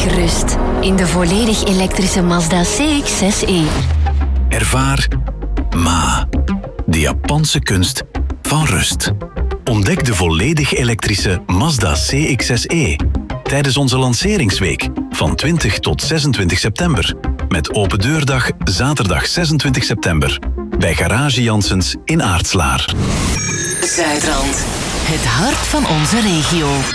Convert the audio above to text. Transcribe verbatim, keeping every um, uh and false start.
rust in de volledig elektrische Mazda C X zes e. Ervaar Ma, de Japanse kunst van rust. Ontdek de volledig elektrische Mazda C X zes e tijdens onze lanceringsweek van twintig tot zesentwintig september. Met open deurdag zaterdag zesentwintig september bij Garage Janssens in Aartslaar. Zuidrand, het hart van onze regio.